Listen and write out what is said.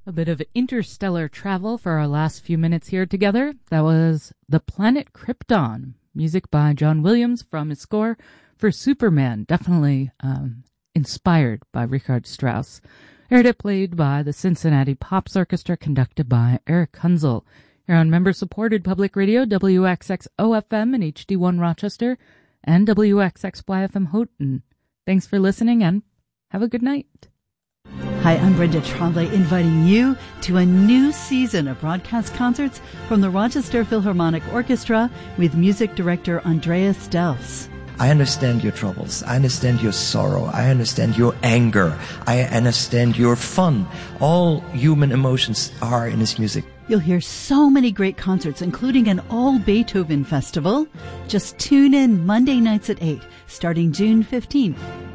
A bit of interstellar travel for our last few minutes here together. That was The Planet Krypton, music by John Williams from his score for Superman, definitely inspired by Richard Strauss. Heard it played by the Cincinnati Pops Orchestra, conducted by Eric Hunzel. Here on member-supported public radio, WXX-OFM and HD1 Rochester, and WXX-YFM Houghton. Thanks for listening, and have a good night. Hi, I'm Brenda Tremblay, inviting you to a new season of broadcast concerts from the Rochester Philharmonic Orchestra with music director Andreas Delfs. I understand your troubles. I understand your sorrow. I understand your anger. I understand your fun. All human emotions are in his music. You'll hear so many great concerts, including an all-Beethoven festival. Just tune in Monday nights at 8, starting June 15th.